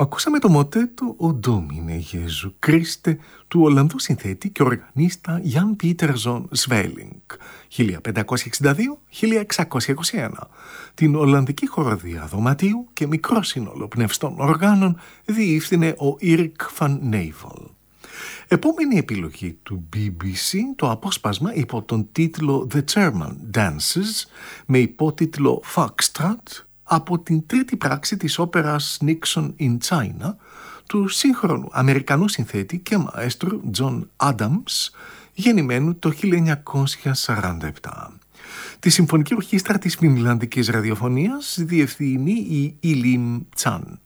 Ακούσαμε το μοτέτο «Ο Ντόμινε Γέζου Κρίστε» του Ολλανδού συνθέτη και οργανίστα Γιάν Πίτερζον Σβέλινγκ 1562-1621. Την Ολλανδική χοροδία δωματίου και μικρό σύνολο πνευστών οργάνων διεύθυνε ο Ήρικ Φαν Νέιβολ. Επόμενη επιλογή του BBC, το απόσπασμα υπό τον τίτλο The German Dances με υπότιτλο Foxtrot από την τρίτη πράξη της όπερας Nixon in China του σύγχρονου Αμερικανού συνθέτη και μαέστρου John Adams, γεννημένου το 1947. Τη Συμφωνική Ορχήστρα της Φινλανδικής Ραδιοφωνίας διευθύνει η Ιλίμ Τσάν.